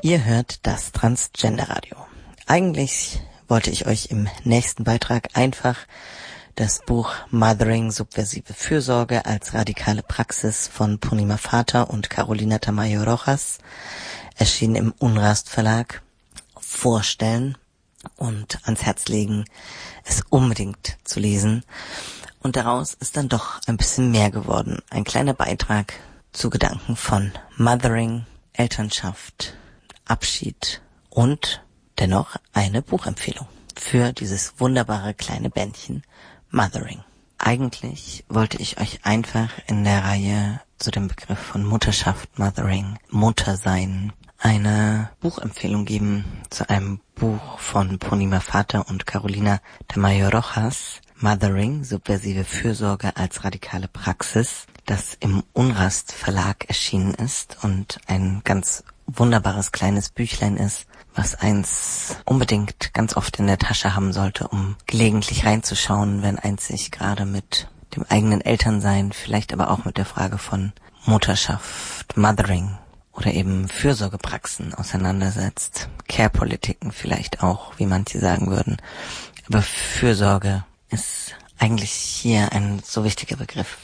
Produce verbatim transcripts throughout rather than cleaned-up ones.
Ihr hört das Transgender-Radio. Eigentlich wollte ich euch im nächsten Beitrag einfach das Buch Mothering, subversive Fürsorge als radikale Praxis von Punima Vater und Carolina Tamayo Rojas, erschienen im Unrast Verlag, vorstellen und ans Herz legen, es unbedingt zu lesen. Und daraus ist dann doch ein bisschen mehr geworden. Ein kleiner Beitrag zu Gedanken von Mothering, Elternschaft, Abschied und dennoch eine Buchempfehlung für dieses wunderbare kleine Bändchen Mothering. Eigentlich wollte ich euch einfach in der Reihe zu dem Begriff von Mutterschaft, Mothering, Muttersein, eine Buchempfehlung geben zu einem Buch von Punima Vater und Carolina Tamayo Rojas, Mothering, subversive Fürsorge als radikale Praxis, das im Unrast Verlag erschienen ist und ein ganz wunderbares kleines Büchlein ist, was eins unbedingt ganz oft in der Tasche haben sollte, um gelegentlich reinzuschauen, wenn eins sich gerade mit dem eigenen Elternsein, vielleicht aber auch mit der Frage von Mutterschaft, Mothering oder eben Fürsorgepraxen auseinandersetzt. Care-Politiken vielleicht auch, wie manche sagen würden. Aber Fürsorge ist eigentlich hier ein so wichtiger Begriff.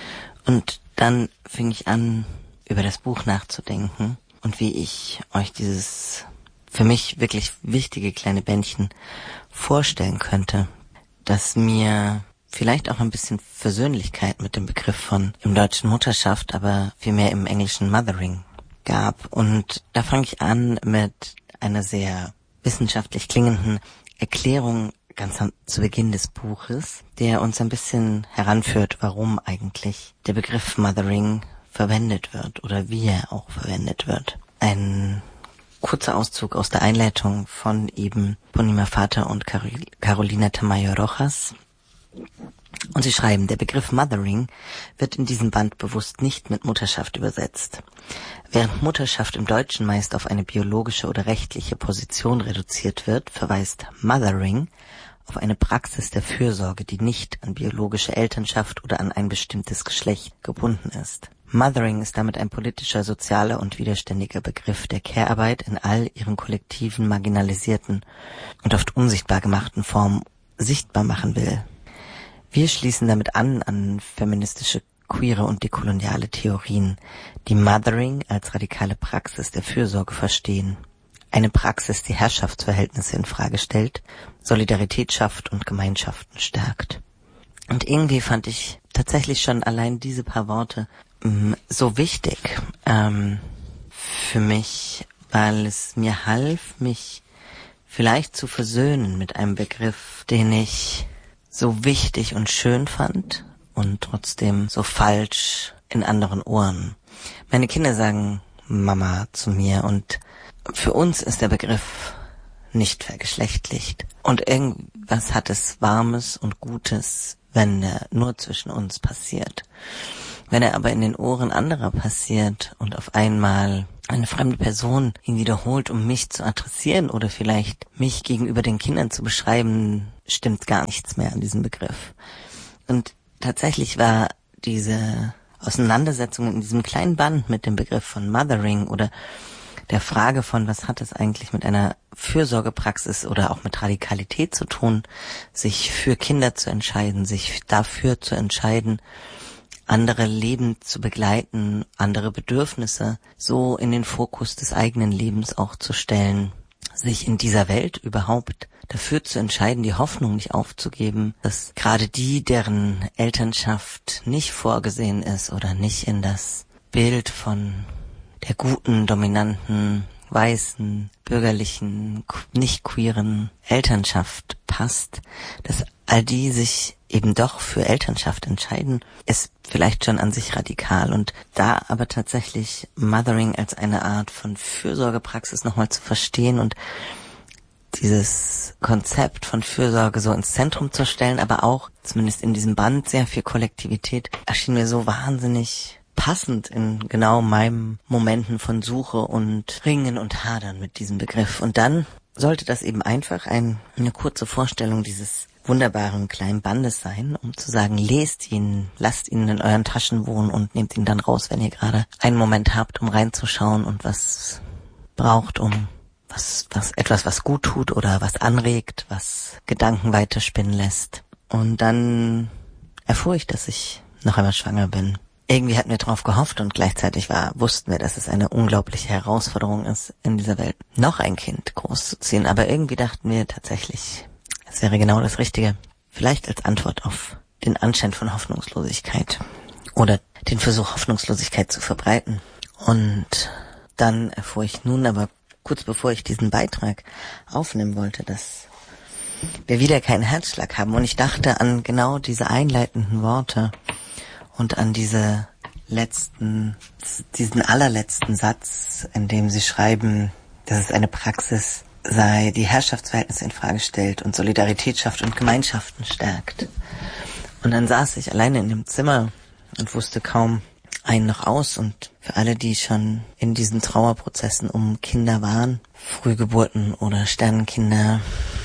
Und dann fing ich an, über das Buch nachzudenken und wie ich euch dieses für mich wirklich wichtige kleine Bändchen vorstellen könnte, das mir vielleicht auch ein bisschen Versöhnlichkeit mit dem Begriff von im Deutschen Mutterschaft, aber vielmehr im Englischen Mothering gab. Und da fange ich an mit einer sehr wissenschaftlich klingenden Erklärung ganz am, zu Beginn des Buches, der uns ein bisschen heranführt, warum eigentlich der Begriff Mothering verwendet wird oder wie er auch verwendet wird. Ein kurzer Auszug aus der Einleitung von eben Punima Vater und Car- Carolina Tamayo Rojas. Und sie schreiben, der Begriff Mothering wird in diesem Band bewusst nicht mit Mutterschaft übersetzt. Während Mutterschaft im Deutschen meist auf eine biologische oder rechtliche Position reduziert wird, verweist Mothering auf eine Praxis der Fürsorge, die nicht an biologische Elternschaft oder an ein bestimmtes Geschlecht gebunden ist. Mothering ist damit ein politischer, sozialer und widerständiger Begriff, der Care-Arbeit in all ihren kollektiven, marginalisierten und oft unsichtbar gemachten Formen sichtbar machen will. Wir schließen damit an an feministische, queere und dekoloniale Theorien, die Mothering als radikale Praxis der Fürsorge verstehen. Eine Praxis, die Herrschaftsverhältnisse in Frage stellt, Solidarität schafft und Gemeinschaften stärkt. Und irgendwie fand ich tatsächlich schon allein diese paar Worte mh, so wichtig ähm, für mich, weil es mir half, mich vielleicht zu versöhnen mit einem Begriff, den ich so wichtig und schön fand und trotzdem so falsch in anderen Ohren. Meine Kinder sagen Mama zu mir und für uns ist der Begriff nicht vergeschlechtlicht. Und irgendwas hat es Warmes und Gutes, wenn er nur zwischen uns passiert. Wenn er aber in den Ohren anderer passiert und auf einmal eine fremde Person ihn wiederholt, um mich zu adressieren oder vielleicht mich gegenüber den Kindern zu beschreiben, stimmt gar nichts mehr an diesem Begriff. Und tatsächlich war diese Auseinandersetzung in diesem kleinen Band mit dem Begriff von Mothering oder der Frage von, was hat es eigentlich mit einer Fürsorgepraxis oder auch mit Radikalität zu tun, sich für Kinder zu entscheiden, sich dafür zu entscheiden, andere Leben zu begleiten, andere Bedürfnisse so in den Fokus des eigenen Lebens auch zu stellen, sich in dieser Welt überhaupt dafür zu entscheiden, die Hoffnung nicht aufzugeben, dass gerade die, deren Elternschaft nicht vorgesehen ist oder nicht in das Bild von der guten, dominanten, weißen, bürgerlichen, nicht queeren Elternschaft passt, dass all die sich eben doch für Elternschaft entscheiden, ist vielleicht schon an sich radikal. Und da aber tatsächlich Mothering als eine Art von Fürsorgepraxis nochmal zu verstehen und dieses Konzept von Fürsorge so ins Zentrum zu stellen, aber auch, zumindest in diesem Band, sehr viel Kollektivität, erschien mir so wahnsinnig passend in genau meinen Momenten von Suche und Ringen und Hadern mit diesem Begriff. Und dann sollte das eben einfach ein, eine kurze Vorstellung dieses wunderbaren kleinen Bandes sein, um zu sagen, lest ihn, lasst ihn in euren Taschen wohnen und nehmt ihn dann raus, wenn ihr gerade einen Moment habt, um reinzuschauen und was braucht, um was, was, etwas, was gut tut oder was anregt, was Gedanken weiterspinnen lässt. Und dann erfuhr ich, dass ich noch einmal schwanger bin. Irgendwie hatten wir drauf gehofft und gleichzeitig war, wussten wir, dass es eine unglaubliche Herausforderung ist, in dieser Welt noch ein Kind großzuziehen. Aber irgendwie dachten wir tatsächlich, es wäre genau das Richtige. Vielleicht als Antwort auf den Anschein von Hoffnungslosigkeit oder den Versuch, Hoffnungslosigkeit zu verbreiten. Und dann erfuhr ich nun, aber kurz bevor ich diesen Beitrag aufnehmen wollte, dass wir wieder keinen Herzschlag haben. Und ich dachte an genau diese einleitenden Worte und an diese letzten, diesen allerletzten Satz, in dem sie schreiben, dass es eine Praxis sei, die Herrschaftsverhältnisse in Frage stellt und Solidarität schafft und Gemeinschaften stärkt. Und dann saß ich alleine in dem Zimmer und wusste kaum ein noch aus. Und für alle, die schon in diesen Trauerprozessen um Kinder waren, Frühgeburten oder Sternenkinder,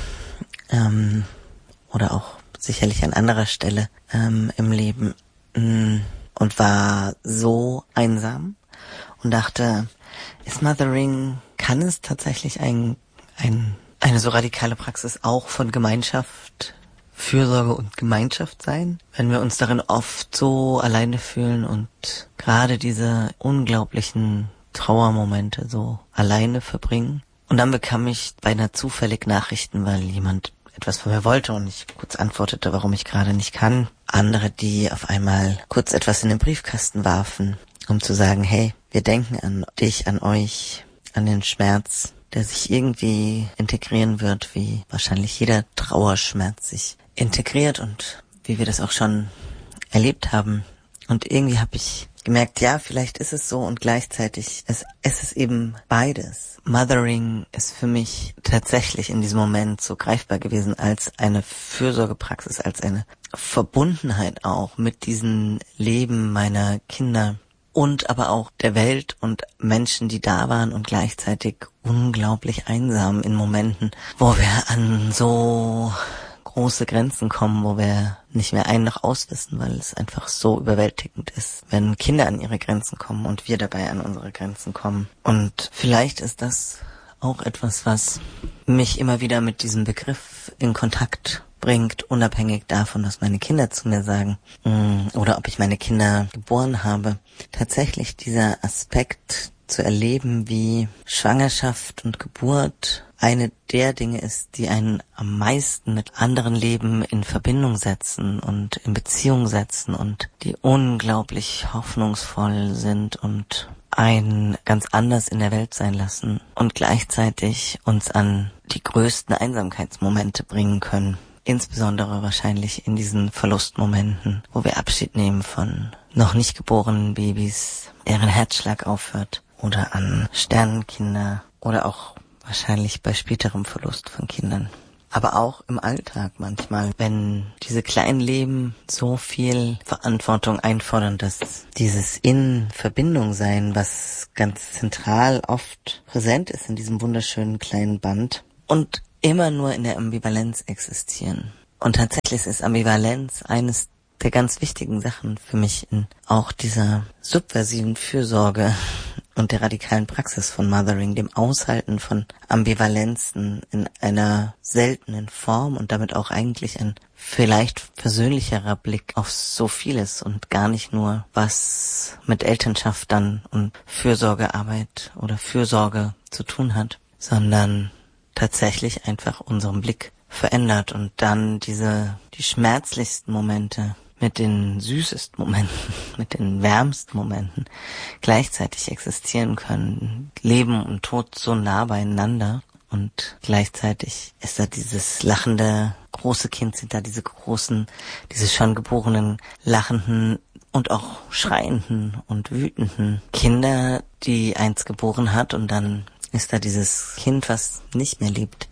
ähm, oder auch sicherlich an anderer Stelle ähm, im Leben, mh, und war so einsam und dachte, ist Mothering, kann es tatsächlich ein, ein, eine so radikale Praxis auch von Gemeinschaft, Fürsorge und Gemeinschaft sein, wenn wir uns darin oft so alleine fühlen und gerade diese unglaublichen Trauermomente so alleine verbringen. Und dann bekam ich beinahe zufällig Nachrichten, weil jemand etwas von mir wollte und ich kurz antwortete, warum ich gerade nicht kann. Andere, die auf einmal kurz etwas in den Briefkasten warfen, um zu sagen, hey, wir denken an dich, an euch, an den Schmerz, der sich irgendwie integrieren wird, wie wahrscheinlich jeder Trauerschmerz sich integriert und wie wir das auch schon erlebt haben. Und irgendwie habe ich gemerkt, ja, vielleicht ist es so und gleichzeitig ist es ist eben beides. Mothering ist für mich tatsächlich in diesem Moment so greifbar gewesen als eine Fürsorgepraxis, als eine Verbundenheit auch mit diesem Leben meiner Kinder und aber auch der Welt und Menschen, die da waren und gleichzeitig unglaublich einsam in Momenten, wo wir an so große Grenzen kommen, wo wir nicht mehr ein noch aus wissen, weil es einfach so überwältigend ist, wenn Kinder an ihre Grenzen kommen und wir dabei an unsere Grenzen kommen. Und vielleicht ist das auch etwas, was mich immer wieder mit diesem Begriff in Kontakt bringt, unabhängig davon, was meine Kinder zu mir sagen oder ob ich meine Kinder geboren habe. Tatsächlich dieser Aspekt zu erleben, wie Schwangerschaft und Geburt eine der Dinge ist, die einen am meisten mit anderen Leben in Verbindung setzen und in Beziehung setzen und die unglaublich hoffnungsvoll sind und einen ganz anders in der Welt sein lassen und gleichzeitig uns an die größten Einsamkeitsmomente bringen können. Insbesondere wahrscheinlich in diesen Verlustmomenten, wo wir Abschied nehmen von noch nicht geborenen Babys, deren Herzschlag aufhört, oder an Sternenkinder oder auch wahrscheinlich bei späterem Verlust von Kindern. Aber auch im Alltag manchmal, wenn diese kleinen Leben so viel Verantwortung einfordern, dass dieses in Verbindung sein, was ganz zentral oft präsent ist in diesem wunderschönen kleinen Band und immer nur in der Ambivalenz existieren. Und tatsächlich ist Ambivalenz eines der ganz wichtigen Sachen für mich in auch dieser subversiven Fürsorge und der radikalen Praxis von Mothering, dem Aushalten von Ambivalenzen in einer seltenen Form und damit auch eigentlich ein vielleicht persönlicherer Blick auf so vieles und gar nicht nur, was mit Elternschaft dann und Fürsorgearbeit oder Fürsorge zu tun hat, sondern tatsächlich einfach unseren Blick verändert und dann diese, die schmerzlichsten Momente mit den süßesten Momenten, mit den wärmsten Momenten gleichzeitig existieren können. Leben und Tod so nah beieinander und gleichzeitig ist da dieses lachende große Kind, sind da diese großen, diese schon geborenen, lachenden und auch schreienden und wütenden Kinder, die eins geboren hat und dann ist da dieses Kind, was nicht mehr lebt,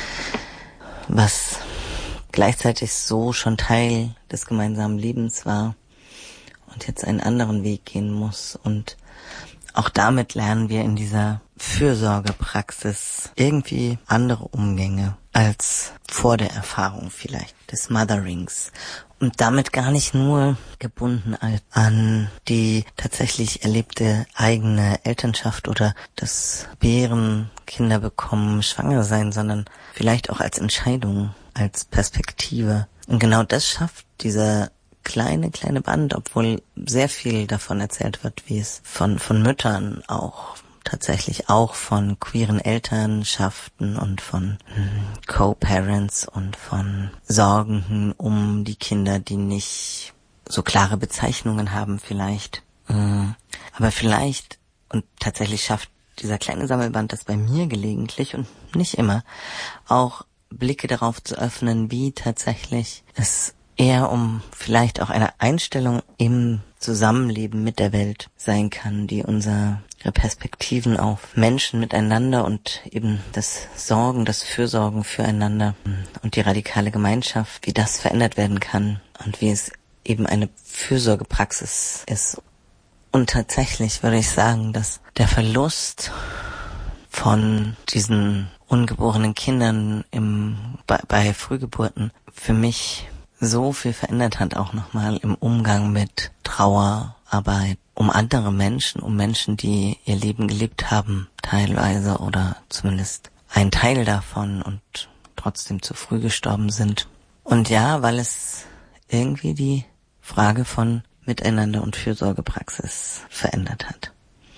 was gleichzeitig so schon Teil des gemeinsamen Lebens war und jetzt einen anderen Weg gehen muss. Und auch damit lernen wir in dieser Fürsorgepraxis irgendwie andere Umgänge als vor der Erfahrung vielleicht des Motherings. Und damit gar nicht nur gebunden an die tatsächlich erlebte eigene Elternschaft oder das Gebären, Kinder bekommen, schwanger sein, sondern vielleicht auch als Entscheidung, als Perspektive. Und genau das schafft dieser kleine, kleine Band, obwohl sehr viel davon erzählt wird, wie es von, von Müttern auch tatsächlich auch von queeren Elternschaften und von Co-Parents und von Sorgen um die Kinder, die nicht so klare Bezeichnungen haben vielleicht. Aber vielleicht, und tatsächlich schafft dieser kleine Sammelband das bei mir gelegentlich und nicht immer, auch Blicke darauf zu öffnen, wie tatsächlich es eher um vielleicht auch eine Einstellung im Zusammenleben mit der Welt sein kann, die unsere Perspektiven auf Menschen miteinander und eben das Sorgen, das Fürsorgen füreinander und die radikale Gemeinschaft, wie das verändert werden kann und wie es eben eine Fürsorgepraxis ist. Und tatsächlich würde ich sagen, dass der Verlust von diesen ungeborenen Kindern im, bei, bei Frühgeburten für mich so viel verändert hat, auch nochmal im Umgang mit Trauerarbeit, um andere Menschen, um Menschen, die ihr Leben gelebt haben, teilweise oder zumindest ein Teil davon und trotzdem zu früh gestorben sind. Und ja, weil es irgendwie die Frage von Miteinander und Fürsorgepraxis verändert hat.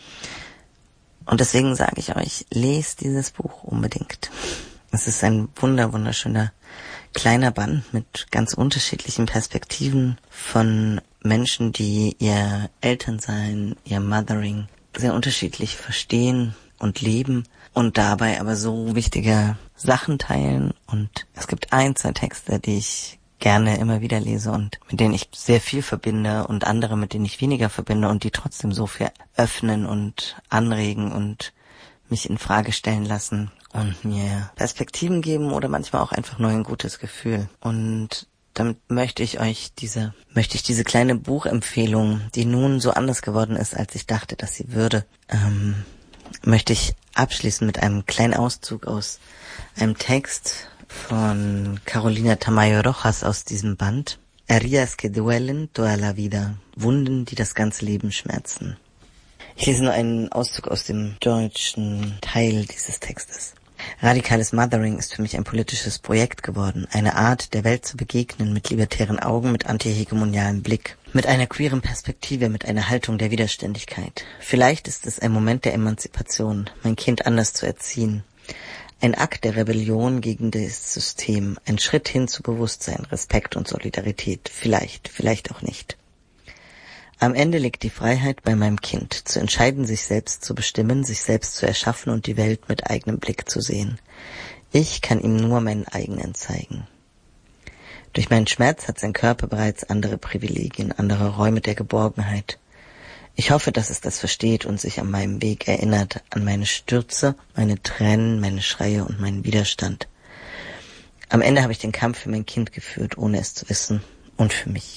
Und deswegen sage ich euch, lest dieses Buch unbedingt. Es ist ein wunder, wunderschöner kleiner Band mit ganz unterschiedlichen Perspektiven von Menschen, die ihr Elternsein, ihr Mothering sehr unterschiedlich verstehen und leben und dabei aber so wichtige Sachen teilen. Und es gibt ein, zwei Texte, die ich gerne immer wieder lese und mit denen ich sehr viel verbinde und andere, mit denen ich weniger verbinde und die trotzdem so viel öffnen und anregen und mich in Frage stellen lassen und mir Perspektiven geben oder manchmal auch einfach nur ein gutes Gefühl. Und damit möchte ich euch diese, möchte ich diese kleine Buchempfehlung, die nun so anders geworden ist, als ich dachte, dass sie würde, ähm, möchte ich abschließen mit einem kleinen Auszug aus einem Text von Carolina Tamayo Rojas aus diesem Band. Heridas que duelen toda la vida. Wunden, die das ganze Leben schmerzen. Ich lese nur einen Auszug aus dem deutschen Teil dieses Textes. Radikales Mothering ist für mich ein politisches Projekt geworden, eine Art, der Welt zu begegnen mit libertären Augen, mit antihegemonialem Blick, mit einer queeren Perspektive, mit einer Haltung der Widerständigkeit. Vielleicht ist es ein Moment der Emanzipation, mein Kind anders zu erziehen. Ein Akt der Rebellion gegen das System, ein Schritt hin zu Bewusstsein, Respekt und Solidarität. Vielleicht, vielleicht auch nicht. Am Ende liegt die Freiheit bei meinem Kind, zu entscheiden, sich selbst zu bestimmen, sich selbst zu erschaffen und die Welt mit eigenem Blick zu sehen. Ich kann ihm nur meinen eigenen zeigen. Durch meinen Schmerz hat sein Körper bereits andere Privilegien, andere Räume der Geborgenheit. Ich hoffe, dass es das versteht und sich an meinem Weg erinnert, an meine Stürze, meine Tränen, meine Schreie und meinen Widerstand. Am Ende habe ich den Kampf für mein Kind geführt, ohne es zu wissen, und für mich.